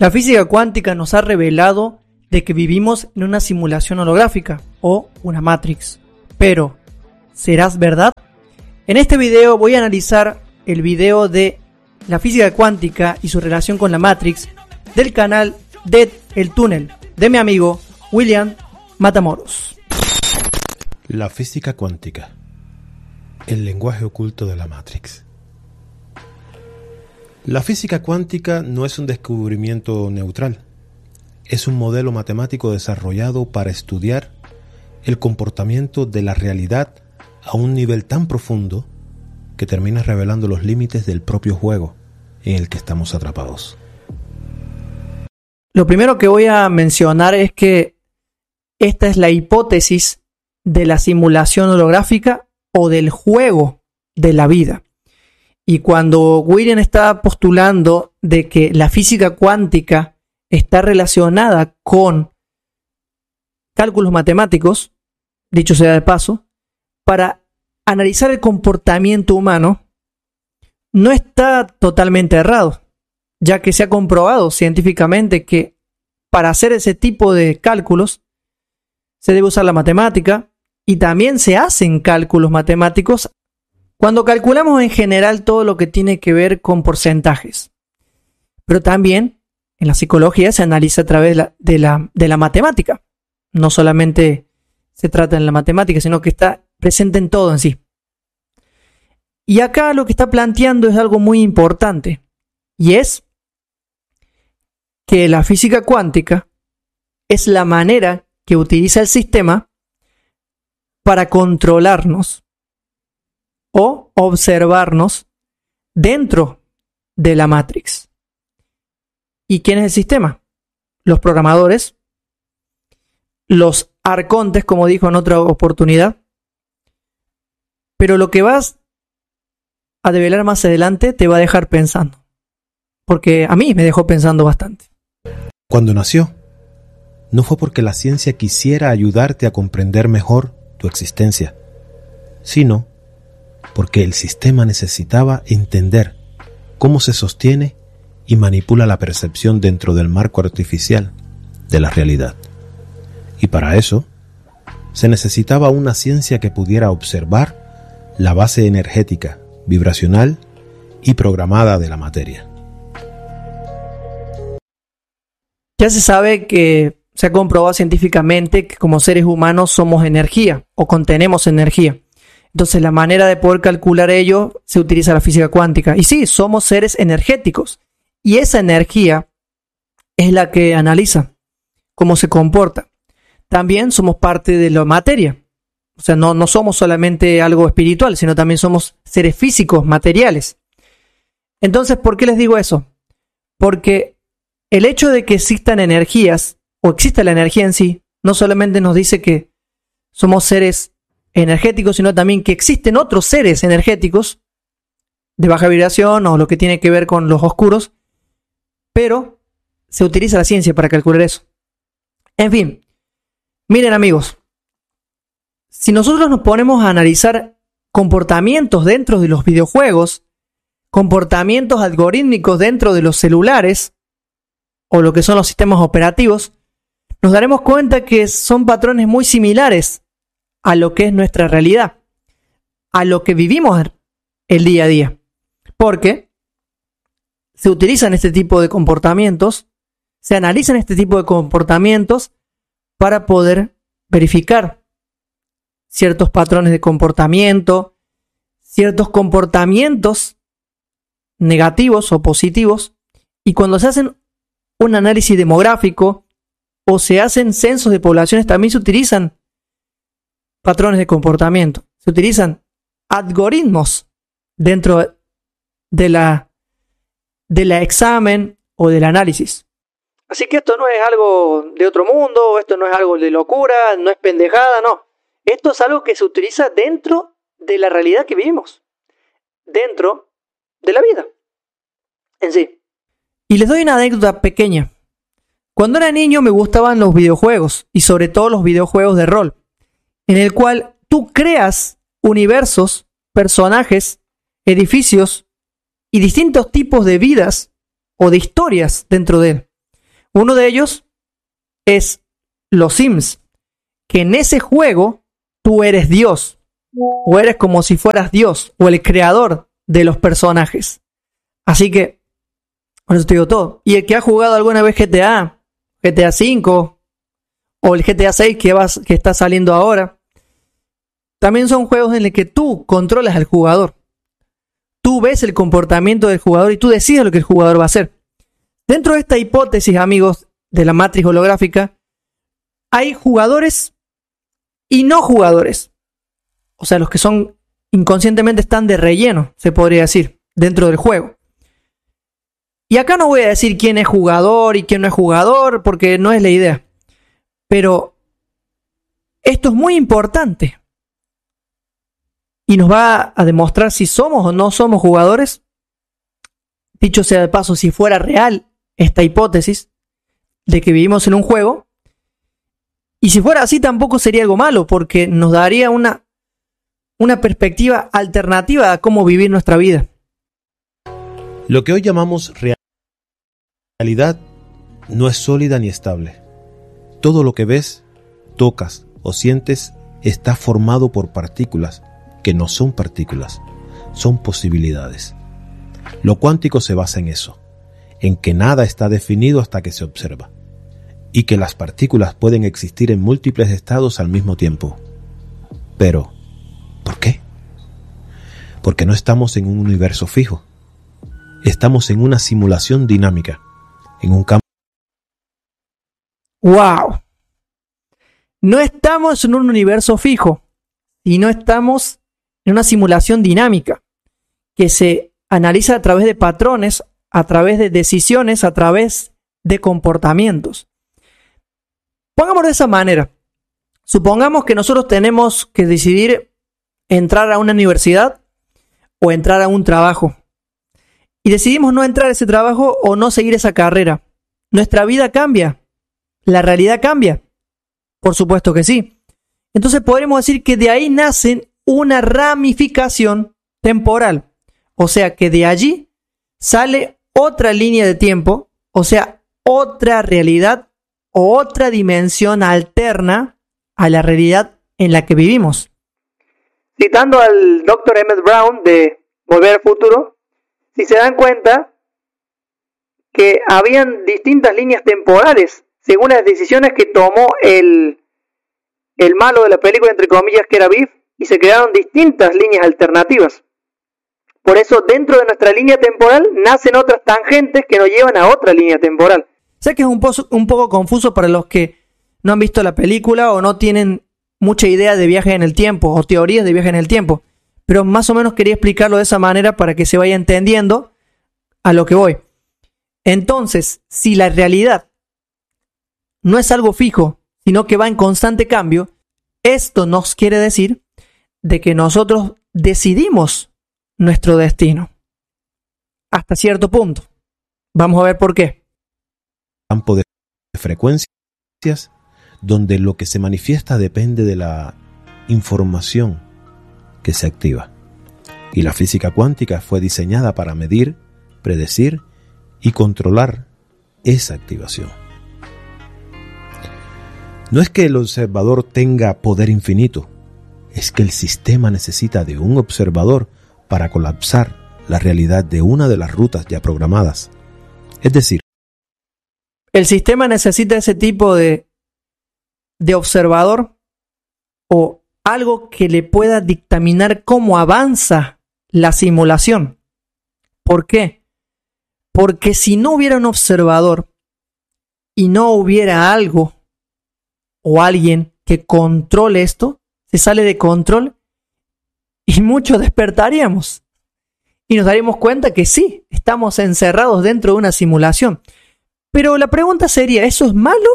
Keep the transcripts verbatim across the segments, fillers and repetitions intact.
La física cuántica nos ha revelado de que vivimos en una simulación holográfica o una Matrix. Pero, ¿serás verdad? En este video voy a analizar el video de la física cuántica y su relación con la Matrix del canal de El Túnel de mi amigo William Matamoros. La física cuántica, el lenguaje oculto de la Matrix. La física cuántica no es un descubrimiento neutral, es un modelo matemático desarrollado para estudiar el comportamiento de la realidad a un nivel tan profundo que termina revelando los límites del propio juego en el que estamos atrapados. Lo primero que voy a mencionar es que esta es la hipótesis de la simulación holográfica o del juego de la vida. Y cuando William está postulando de que la física cuántica está relacionada con cálculos matemáticos, dicho sea de paso, para analizar el comportamiento humano, no está totalmente errado, ya que se ha comprobado científicamente que para hacer ese tipo de cálculos se debe usar la matemática y también se hacen cálculos matemáticos cuando calculamos en general todo lo que tiene que ver con porcentajes. Pero también en la psicología se analiza a través de la, de la, de la matemática. No solamente se trata en la matemática, sino que está presente en todo en sí. Y acá lo que está planteando es algo muy importante, y es que la física cuántica es la manera que utiliza el sistema para controlarnos o observarnos dentro de la Matrix. ¿Y quién es el sistema? Los programadores, los arcontes, como dijo en otra oportunidad. Pero lo que vas a develar más adelante te va a dejar pensando, porque a mí me dejó pensando bastante. Cuando nació, no fue porque la ciencia quisiera ayudarte a comprender mejor tu existencia, sino porque el sistema necesitaba entender cómo se sostiene y manipula la percepción dentro del marco artificial de la realidad. Y para eso, se necesitaba una ciencia que pudiera observar la base energética, vibracional y programada de la materia. Ya se sabe que se ha comprobado científicamente que como seres humanos somos energía o contenemos energía. Entonces la manera de poder calcular ello se utiliza la física cuántica. Y sí, somos seres energéticos. Y esa energía es la que analiza cómo se comporta. También somos parte de la materia. O sea, no, no somos solamente algo espiritual, sino también somos seres físicos, materiales. Entonces, ¿por qué les digo eso? Porque el hecho de que existan energías, o exista la energía en sí, no solamente nos dice que somos seres energéticos, sino también que existen otros seres energéticos de baja vibración o lo que tiene que ver con los oscuros, pero se utiliza la ciencia para calcular eso. En fin, miren amigos, si nosotros nos ponemos a analizar comportamientos dentro de los videojuegos, comportamientos algorítmicos dentro de los celulares o lo que son los sistemas operativos, nos daremos cuenta que son patrones muy similares a lo que es nuestra realidad, a lo que vivimos el día a día, porque se utilizan este tipo de comportamientos, se analizan este tipo de comportamientos para poder verificar ciertos patrones de comportamiento, ciertos comportamientos negativos o positivos, y cuando se hacen un análisis demográfico o se hacen censos de poblaciones también se utilizan patrones de comportamiento, se utilizan algoritmos dentro de la, de la examen o del análisis. Así que esto no es algo de otro mundo, esto no es algo de locura, no es pendejada, no. Esto es algo que se utiliza dentro de la realidad que vivimos, dentro de la vida en sí. Y les doy una anécdota pequeña. Cuando era niño me gustaban los videojuegos, y sobre todo los videojuegos de rol, en el cual tú creas universos, personajes, edificios y distintos tipos de vidas o de historias dentro de él. Uno de ellos es los Sims, que en ese juego tú eres Dios, o eres como si fueras Dios, o el creador de los personajes. Así que, con eso te digo todo. Y el que ha jugado alguna vez G T A, G T A cinco, o el G T A seis que, vas, que está saliendo ahora, también son juegos en los que tú controlas al jugador. Tú ves el comportamiento del jugador y tú decides lo que el jugador va a hacer. Dentro de esta hipótesis, amigos, de la matriz holográfica, hay jugadores y no jugadores. O sea, los que son inconscientemente están de relleno, se podría decir, dentro del juego. Y acá no voy a decir quién es jugador y quién no es jugador, porque no es la idea. Pero esto es muy importante. Y nos va a demostrar si somos o no somos jugadores. Dicho sea de paso, si fuera real esta hipótesis de que vivimos en un juego, y si fuera así tampoco sería algo malo, porque nos daría una, una perspectiva alternativa a cómo vivir nuestra vida. Lo que hoy llamamos realidad no es sólida ni estable. Todo lo que ves, tocas o sientes está formado por partículas que no son partículas, son posibilidades. Lo cuántico se basa en eso, en que nada está definido hasta que se observa, y que las partículas pueden existir en múltiples estados al mismo tiempo. Pero, ¿por qué? Porque no estamos en un universo fijo. Estamos en una simulación dinámica, en un campo. ¡Wow! No estamos en un universo fijo, sino estamos en una simulación dinámica que se analiza a través de patrones, a través de decisiones, a través de comportamientos. Pongamos de esa manera. Supongamos que nosotros tenemos que decidir entrar a una universidad o entrar a un trabajo. Y decidimos no entrar a ese trabajo o no seguir esa carrera. ¿Nuestra vida cambia? ¿La realidad cambia? Por supuesto que sí. Entonces podremos decir que de ahí nace una ramificación temporal. O sea que de allí sale otra línea de tiempo, o sea, otra realidad o otra dimensión alterna a la realidad en la que vivimos. Citando al doctor Emmett Brown de Volver al Futuro, si se dan cuenta que habían distintas líneas temporales según las decisiones que tomó el, el malo de la película, entre comillas, que era Biff, y se crearon distintas líneas alternativas. Por eso, dentro de nuestra línea temporal nacen otras tangentes que nos llevan a otra línea temporal. Sé que es un, po- un poco confuso para los que no han visto la película o no tienen mucha idea de viajes en el tiempo o teorías de viajes en el tiempo, pero más o menos quería explicarlo de esa manera para que se vaya entendiendo a lo que voy. Entonces, si la realidad no es algo fijo, sino que va en constante cambio, esto nos quiere decir de que nosotros decidimos nuestro destino. Hasta cierto punto. Vamos a ver por qué. Campo de frecuencias donde lo que se manifiesta depende de la información que se activa. Y la física cuántica fue diseñada para medir, predecir y controlar esa activación. No es que el observador tenga poder infinito, es que el sistema necesita de un observador para colapsar la realidad de una de las rutas ya programadas. Es decir, el sistema necesita ese tipo de, de observador o algo que le pueda dictaminar cómo avanza la simulación. ¿Por qué? Porque si no hubiera un observador y no hubiera algo o alguien que controle esto, se sale de control y muchos despertaríamos y nos daríamos cuenta que sí, estamos encerrados dentro de una simulación. Pero la pregunta sería, ¿eso es malo?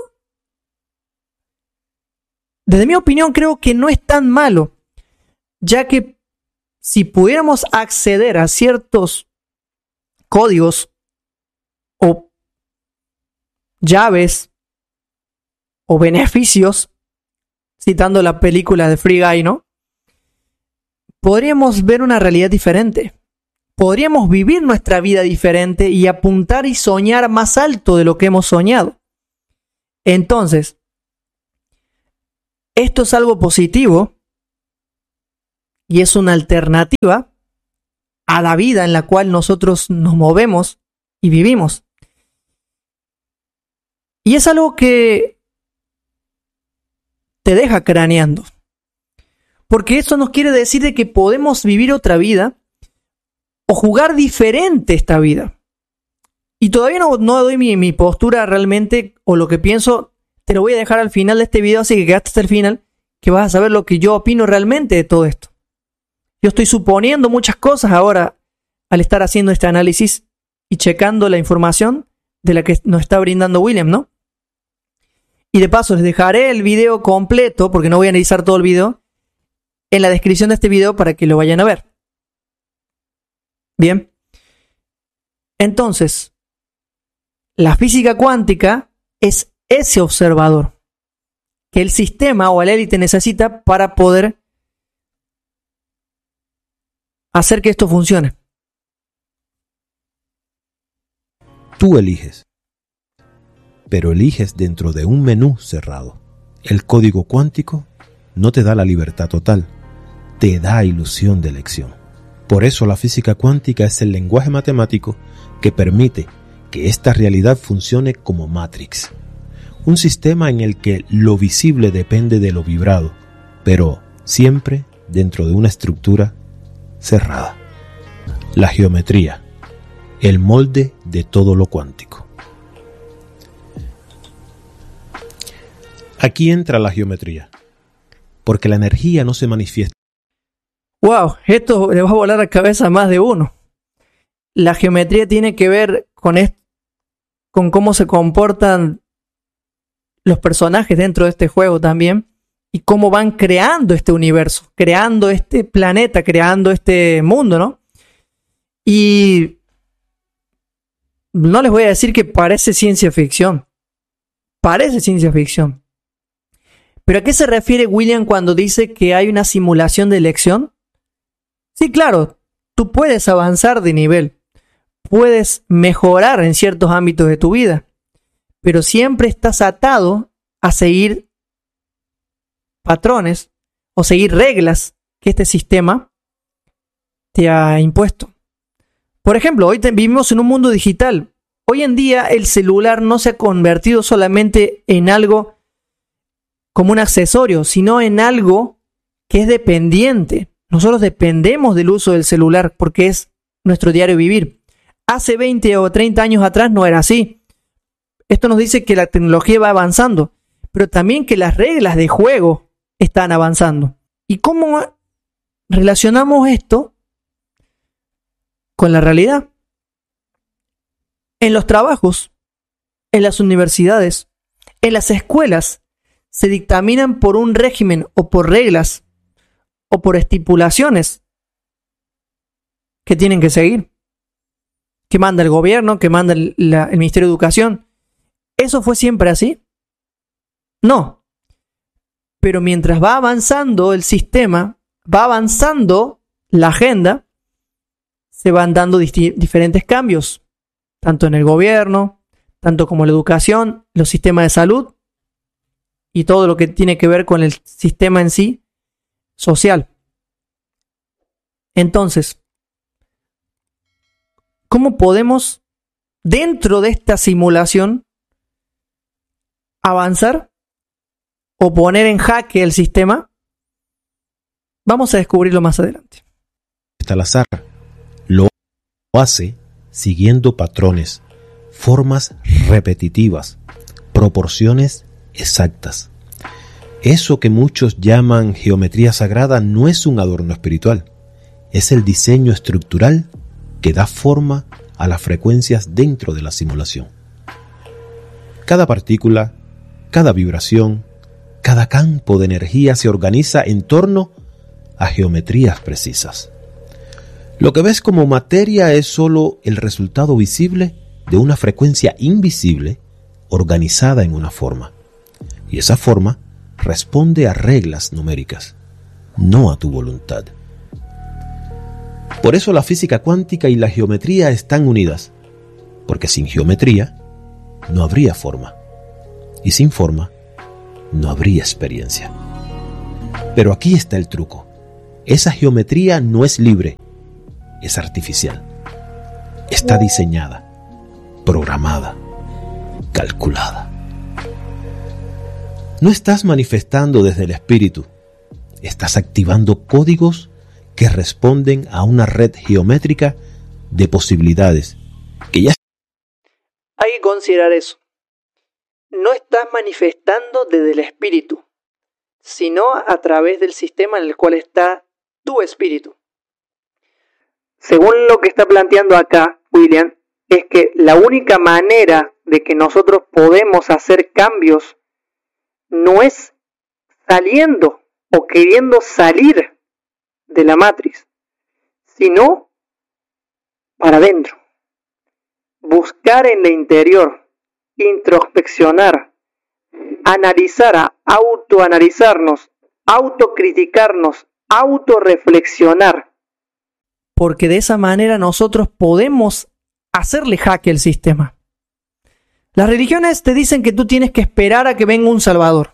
Desde mi opinión creo que no es tan malo, ya que si pudiéramos acceder a ciertos códigos o llaves o beneficios, citando la película de Free Guy, ¿no? Podríamos ver una realidad diferente. Podríamos vivir nuestra vida diferente y apuntar y soñar más alto de lo que hemos soñado. Entonces, esto es algo positivo y es una alternativa a la vida en la cual nosotros nos movemos y vivimos. Y es algo que te deja craneando. Porque eso nos quiere decir de que podemos vivir otra vida o jugar diferente esta vida. Y todavía no, no doy mi, mi postura realmente o lo que pienso. Te lo voy a dejar al final de este video, así que quedaste hasta el final, que vas a saber lo que yo opino realmente de todo esto. Yo estoy suponiendo muchas cosas ahora al estar haciendo este análisis y checando la información de la que nos está brindando William, ¿no? Y de paso les dejaré el video completo, porque no voy a analizar todo el video, en la descripción de este video para que lo vayan a ver. Bien. Entonces, la física cuántica es ese observador que el sistema o la élite necesita para poder hacer que esto funcione. Tú eliges, pero eliges dentro de un menú cerrado. El código cuántico no te da la libertad total, te da ilusión de elección. Por eso la física cuántica es el lenguaje matemático que permite que esta realidad funcione como Matrix. Un sistema en el que lo visible depende de lo vibrado, pero siempre dentro de una estructura cerrada. La geometría, el molde de todo lo cuántico. Aquí entra la geometría, porque la energía no se manifiesta. Wow, esto le va a volar la cabeza a más de uno. La geometría tiene que ver con esto, con cómo se comportan los personajes dentro de este juego también y cómo van creando este universo, creando este planeta, creando este mundo, ¿no? Y no les voy a decir que parece ciencia ficción. Parece ciencia ficción. ¿Pero a qué se refiere William cuando dice que hay una simulación de elección? Sí, claro, tú puedes avanzar de nivel, puedes mejorar en ciertos ámbitos de tu vida, pero siempre estás atado a seguir patrones o seguir reglas que este sistema te ha impuesto. Por ejemplo, hoy te, vivimos en un mundo digital. Hoy en día el celular no se ha convertido solamente en algo como un accesorio, sino en algo que es dependiente. Nosotros dependemos del uso del celular porque es nuestro diario vivir. Hace veinte o treinta años atrás no era así. Esto nos dice que la tecnología va avanzando, pero también que las reglas de juego están avanzando. ¿Y cómo relacionamos esto con la realidad? En los trabajos, en las universidades, en las escuelas, se dictaminan por un régimen o por reglas o por estipulaciones que tienen que seguir, que manda el gobierno, que manda el, la, el Ministerio de Educación. ¿Eso fue siempre así? No. Pero mientras va avanzando el sistema, va avanzando la agenda, se van dando disti- diferentes cambios, tanto en el gobierno, tanto como la educación, los sistemas de salud y todo lo que tiene que ver con el sistema en sí social. Entonces, ¿cómo podemos, dentro de esta simulación, avanzar o poner en jaque el sistema? Vamos a descubrirlo más adelante. Al azar lo hace siguiendo patrones, formas repetitivas, proporciones exactas. Eso que muchos llaman geometría sagrada no es un adorno espiritual, es el diseño estructural que da forma a las frecuencias dentro de la simulación. Cada partícula, cada vibración, cada campo de energía se organiza en torno a geometrías precisas. Lo que ves como materia es solo el resultado visible de una frecuencia invisible organizada en una forma. Y esa forma responde a reglas numéricas, no a tu voluntad. Por eso la física cuántica y la geometría están unidas, porque sin geometría no habría forma. Y sin forma, no habría experiencia. Pero aquí está el truco. Esa geometría no es libre, es artificial. Está diseñada, programada, calculada. No estás manifestando desde el espíritu, estás activando códigos que responden a una red geométrica de posibilidades que ya... Hay que considerar eso. No estás manifestando desde el espíritu, sino a través del sistema en el cual está tu espíritu. Según lo que está planteando acá William, es que la única manera de que nosotros podemos hacer cambios no es saliendo o queriendo salir de la matriz, sino para adentro. Buscar en el interior, introspeccionar, analizar, autoanalizarnos, autocriticarnos, autorreflexionar. Porque de esa manera nosotros podemos hacerle jaque al sistema. Las religiones te dicen que tú tienes que esperar a que venga un salvador.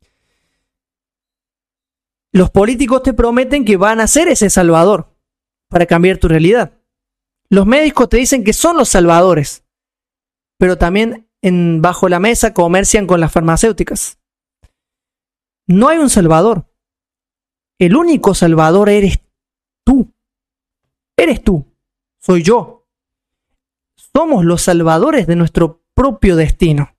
Los políticos te prometen que van a ser ese salvador para cambiar tu realidad. Los médicos te dicen que son los salvadores, pero también en, bajo la mesa comercian con las farmacéuticas. No hay un salvador. El único salvador eres tú. Eres tú. Soy yo. Somos los salvadores de nuestro propio destino.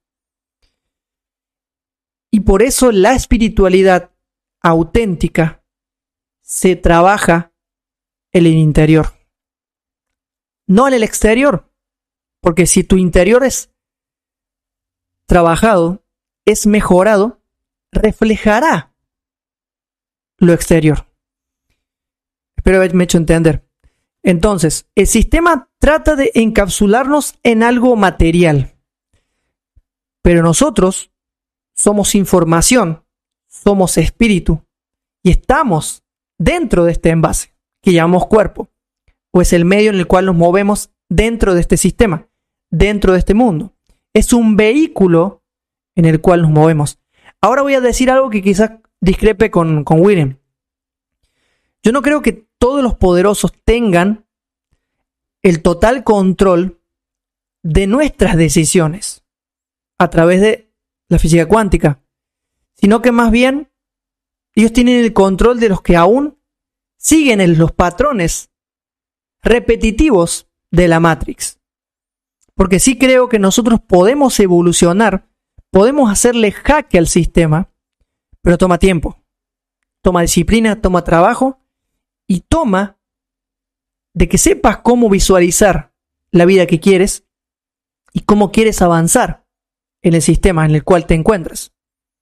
Y por eso la espiritualidad auténtica se trabaja en el interior, no en el exterior, porque si tu interior es trabajado, es mejorado, reflejará lo exterior. Espero haberme hecho entender. Entonces, el sistema trata de encapsularnos en algo material, pero nosotros somos información, somos espíritu y estamos dentro de este envase que llamamos cuerpo, o es el medio en el cual nos movemos dentro de este sistema, dentro de este mundo. Es un vehículo en el cual nos movemos. Ahora voy a decir algo que quizás discrepe con, con William. Yo no creo que todos los poderosos tengan el total control de nuestras decisiones a través de la física cuántica, sino que más bien ellos tienen el control de los que aún siguen en los patrones repetitivos de la Matrix. Porque sí creo que nosotros podemos evolucionar, podemos hacerle jaque al sistema, pero toma tiempo, toma disciplina, toma trabajo y toma de que sepas cómo visualizar la vida que quieres y cómo quieres avanzar en el sistema en el cual te encuentras.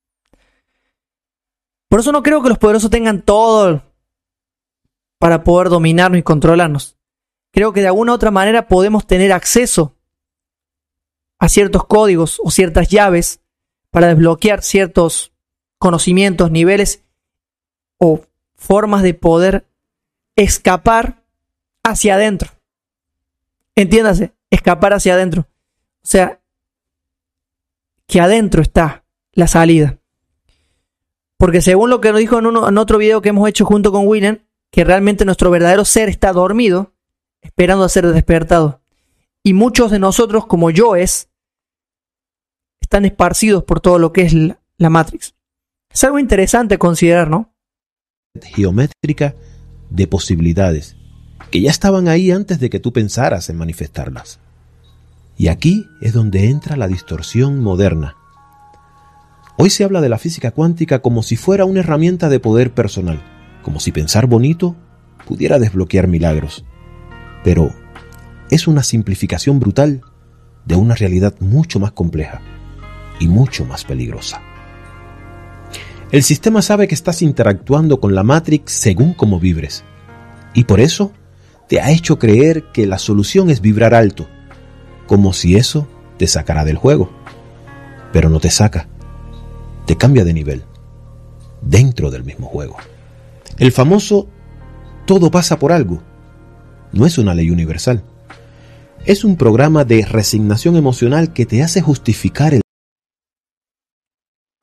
Por eso no creo que los poderosos tengan todo para poder dominarnos y controlarnos. Creo que de alguna u otra manera podemos tener acceso a ciertos códigos o ciertas llaves para desbloquear ciertos conocimientos, niveles o formas de poder escapar hacia adentro. Entiéndase, escapar hacia adentro. O sea, que adentro está la salida. Porque según lo que nos dijo en, uno, en otro video que hemos hecho junto con William, que realmente nuestro verdadero ser está dormido, esperando a ser despertado. Y muchos de nosotros, como yo es, están esparcidos por todo lo que es la, la Matrix. Es algo interesante considerar, ¿no? Geométrica de posibilidades que ya estaban ahí antes de que tú pensaras en manifestarlas. Y aquí es donde entra la distorsión moderna. Hoy se habla de la física cuántica como si fuera una herramienta de poder personal, como si pensar bonito pudiera desbloquear milagros. Pero es una simplificación brutal de una realidad mucho más compleja y mucho más peligrosa. El sistema sabe que estás interactuando con la Matrix según cómo vibres, y por eso te ha hecho creer que la solución es vibrar alto, como si eso te sacara del juego. Pero no te saca, te cambia de nivel, dentro del mismo juego. El famoso todo pasa por algo no es una ley universal. Es un programa de resignación emocional que te hace justificar el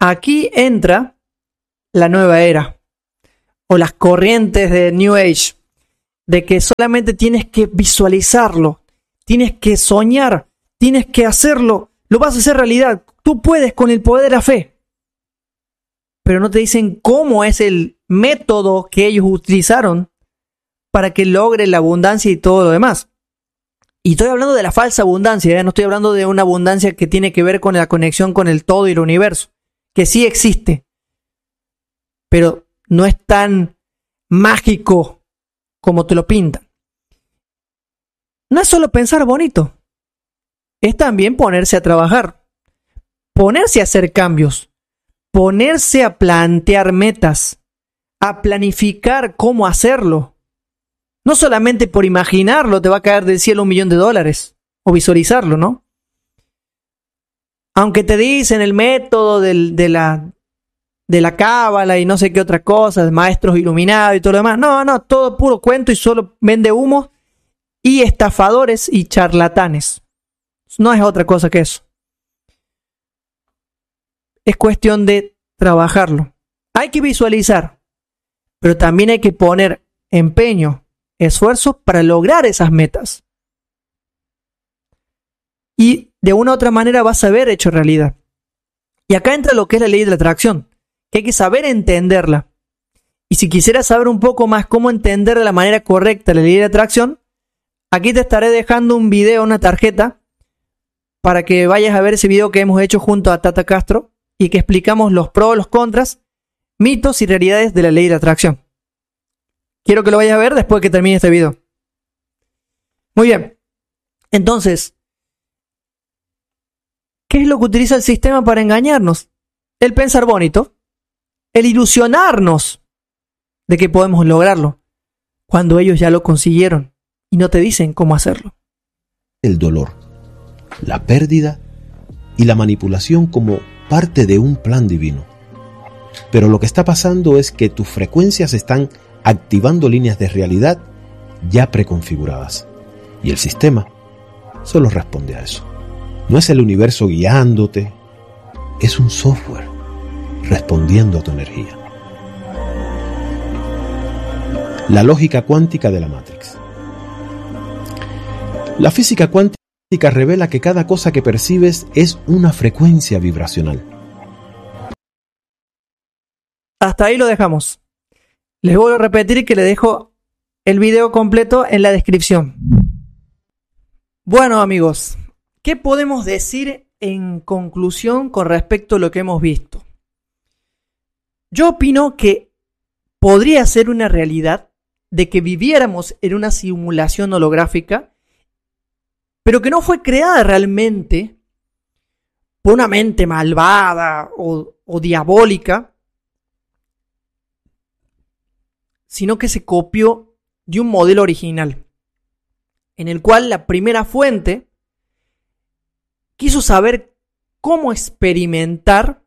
aquí entra la nueva era o las corrientes de New Age, de que solamente tienes que visualizarlo, tienes que soñar, tienes que hacerlo, lo vas a hacer realidad. Tú puedes con el poder de la fe. Pero no te dicen cómo es el método que ellos utilizaron para que logre la abundancia y todo lo demás. Y estoy hablando de la falsa abundancia, ¿eh? No estoy hablando de una abundancia que tiene que ver con la conexión con el todo y el universo, que sí existe, pero no es tan mágico como te lo pintan. No es solo pensar bonito, es también ponerse a trabajar, ponerse a hacer cambios, ponerse a plantear metas, a planificar cómo hacerlo. No solamente por imaginarlo te va a caer del cielo un millón de dólares, o visualizarlo, ¿no? Aunque te dicen el método del, de la de la cábala y no sé qué otra cosa, de maestros iluminados y todo lo demás. No, no, todo puro cuento y solo vende humo y estafadores y charlatanes. No es otra cosa que eso. Es cuestión de trabajarlo. Hay que visualizar, pero también hay que poner empeño, esfuerzo para lograr esas metas. Y de una u otra manera vas a ver hecho realidad. Y acá entra lo que es la ley de la atracción, que hay que saber entenderla. Y si quisieras saber un poco más cómo entender de la manera correcta la ley de la atracción, aquí te estaré dejando un video, una tarjeta, para que vayas a ver ese video que hemos hecho junto a Tata Castro y que explicamos los pros, los contras, mitos y realidades de la ley de la atracción. Quiero que lo vayas a ver después que termine este video. Muy bien. Entonces, ¿qué es lo que utiliza el sistema para engañarnos? El pensar bonito, el ilusionarnos de que podemos lograrlo, cuando ellos ya lo consiguieron y no te dicen cómo hacerlo. El dolor, la pérdida y la manipulación como parte de un plan divino. Pero lo que está pasando es que tus frecuencias están activando líneas de realidad ya preconfiguradas. Y el sistema solo responde a eso. No es el universo guiándote, es un software respondiendo a tu energía. La lógica cuántica de la Matrix. La física cuántica revela que cada cosa que percibes es una frecuencia vibracional. Hasta ahí lo dejamos. Les vuelvo a repetir que le dejo el video completo en la descripción. Bueno, amigos, ¿qué podemos decir en conclusión con respecto a lo que hemos visto? Yo opino que podría ser una realidad de que viviéramos en una simulación holográfica, pero que no fue creada realmente por una mente malvada o, o diabólica, sino que se copió de un modelo original, en el cual la primera fuente quiso saber cómo experimentar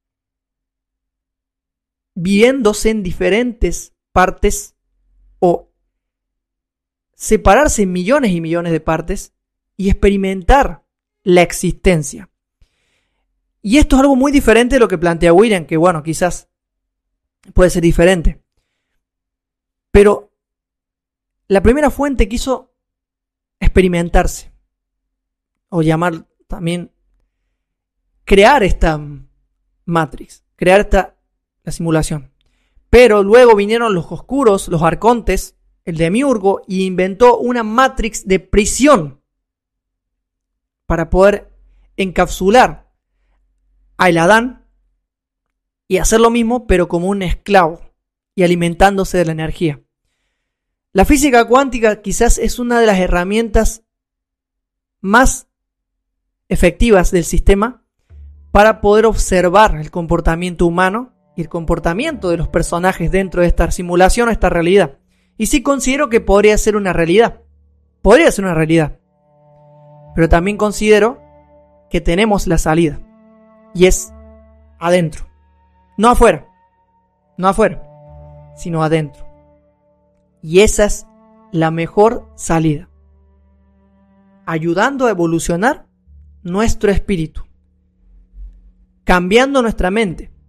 viéndose en diferentes partes o separarse en millones y millones de partes y experimentar la existencia. Y esto es algo muy diferente de lo que plantea William, que bueno, quizás puede ser diferente. Pero la primera fuente quiso experimentarse, o llamar también, crear esta Matrix, crear esta la simulación. Pero luego vinieron los oscuros, los arcontes, el demiurgo, y inventó una Matrix de prisión para poder encapsular a el Adán y hacer lo mismo, pero como un esclavo y alimentándose de la energía. La física cuántica quizás es una de las herramientas más efectivas del sistema para poder observar el comportamiento humano y el comportamiento de los personajes dentro de esta simulación o esta realidad. Y sí considero que podría ser una realidad. Podría ser una realidad. Pero también considero que tenemos la salida. Y es adentro. No afuera. No afuera. Sino adentro. Y esa es la mejor salida. Ayudando a evolucionar nuestro espíritu. Cambiando nuestra mente.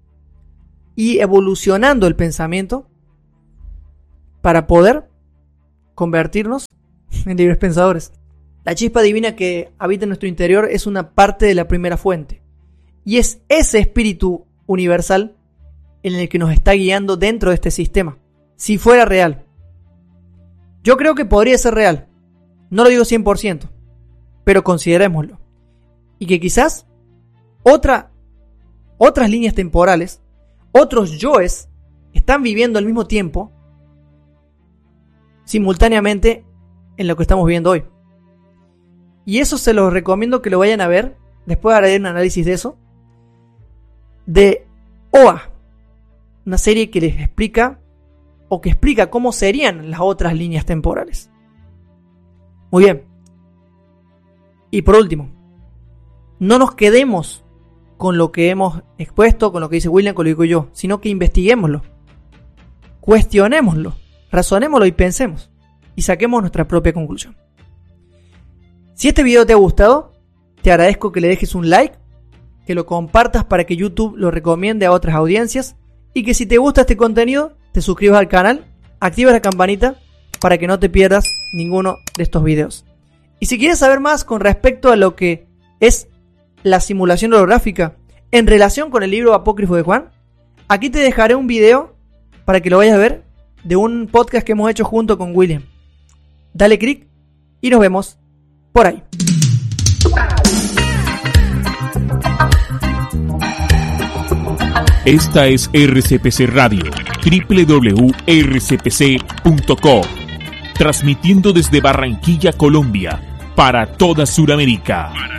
y evolucionando el pensamiento para poder convertirnos en libres pensadores. La chispa divina que habita en nuestro interior es una parte de la primera fuente. Y es ese espíritu universal en el que nos está guiando dentro de este sistema. Si fuera real. Yo creo que podría ser real. No lo digo cien por ciento. Pero considerémoslo. Y que quizás otra, otras líneas temporales, otros yoes, están viviendo al mismo tiempo, simultáneamente, en lo que estamos viendo hoy. Y eso se los recomiendo que lo vayan a ver. Después haré un análisis de eso. De O A. Una serie que les explica, o que explica cómo serían las otras líneas temporales. Muy bien. Y por último, no nos quedemos con lo que hemos expuesto, con lo que dice William, con lo que digo yo, sino que investiguémoslo, cuestionémoslo, razonémoslo y pensemos, y saquemos nuestra propia conclusión. Si este video te ha gustado, te agradezco que le dejes un like, que lo compartas para que YouTube lo recomiende a otras audiencias, y que si te gusta este contenido, te suscribas al canal, activas la campanita para que no te pierdas ninguno de estos videos. Y si quieres saber más con respecto a lo que es la simulación holográfica en relación con el libro apócrifo de Juan, aquí te dejaré un video para que lo vayas a ver de un podcast que hemos hecho junto con William. Dale click y nos vemos por ahí. Esta es R C P C Radio, doble u doble u doble u punto r c p c punto com, transmitiendo desde Barranquilla, Colombia, para toda Sudamérica.